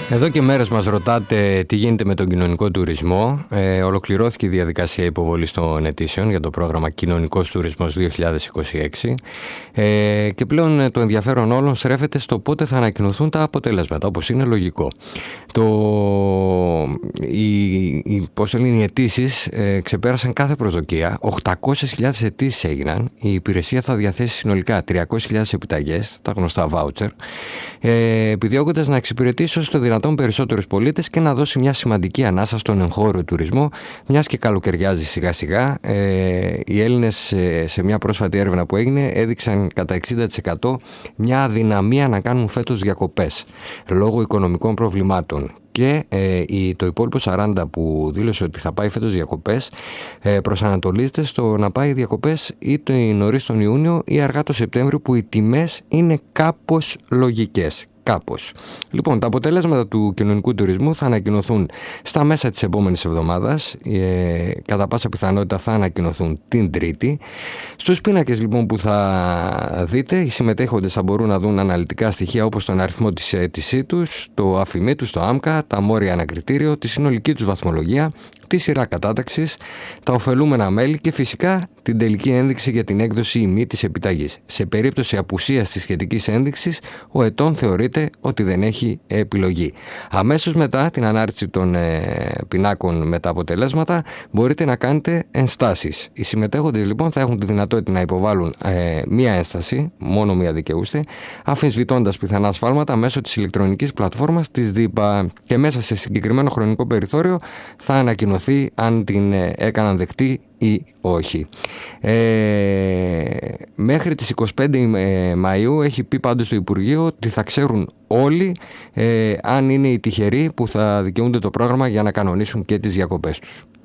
Εδώ και μέρες μας ρωτάτε τι γίνεται με τον κοινωνικό τουρισμό. Ολοκληρώθηκε η διαδικασία υποβολής των αιτήσεων για το πρόγραμμα Κοινωνικός Τουρισμός 2026 και πλέον το ενδιαφέρον όλων στρέφεται στο πότε θα ανακοινωθούν τα αποτελέσματα, όπως είναι λογικό. Οι αιτήσεις ξεπέρασαν κάθε προσδοκία. 800.000 αιτήσεις έγιναν. Η υπηρεσία θα διαθέσει συνολικά 300.000 επιταγές, τα γνωστά voucher, επιδιώκοντας να εξυπηρετήσει όσο το δυνατόν περισσότερους πολίτες και να δώσει μια σημαντική ανάσα στον εγχώριο τουρισμό, μιας και καλοκαιριάζει σιγά σιγά. Οι Έλληνες σε μια πρόσφατη έρευνα που έγινε έδειξαν κατά 60% μια αδυναμία να κάνουν φέτος διακοπές λόγω οικονομικών προβλημάτων. Και το υπόλοιπο 40% που δήλωσε ότι θα πάει φέτος διακοπές προσανατολίζεται στο να πάει διακοπές είτε νωρίς τον Ιούνιο ή αργά το Σεπτέμβριο, που οι τιμές είναι κάπως λογικές. Λοιπόν, τα αποτελέσματα του κοινωνικού τουρισμού θα ανακοινωθούν στα μέσα της επόμενης εβδομάδας. Κατά πάσα πιθανότητα θα ανακοινωθούν την Τρίτη. Στους πίνακες λοιπόν που θα δείτε, οι συμμετέχοντες θα μπορούν να δουν αναλυτικά στοιχεία όπως τον αριθμό της αίτησή τους, το αφημί τους, το άμκα, τα μόρια ανακριτήριο, τη συνολική τους βαθμολογία, τη σειρά κατάταξης, τα ωφελούμενα μέλη και φυσικά την τελική ένδειξη για την έκδοση ή μη της επιταγής. Σε περίπτωση απουσίας της σχετικής ένδειξης, ο ετών θεωρείται ότι δεν έχει επιλογή. Αμέσως μετά την ανάρτηση των πινάκων με τα αποτελέσματα μπορείτε να κάνετε ενστάσεις. Οι συμμετέχοντες λοιπόν θα έχουν τη δυνατότητα να υποβάλουν μία ένσταση, μόνο μία δικαιούστε, αμφισβητώντας πιθανά σφάλματα μέσω της ηλεκτρονικής πλατφόρμας της ΔΥΠΑ, και μέσα σε συγκεκριμένο χρονικό περιθώριο θα ανακοινωθεί αν την έκαναν δεκτή ή όχι. Μέχρι τις 25 Μαΐου έχει πει πάντως το Υπουργείο ότι θα ξέρουν όλοι αν είναι οι τυχεροί που θα δικαιούνται το πρόγραμμα για να κανονίσουν και τις διακοπές τους.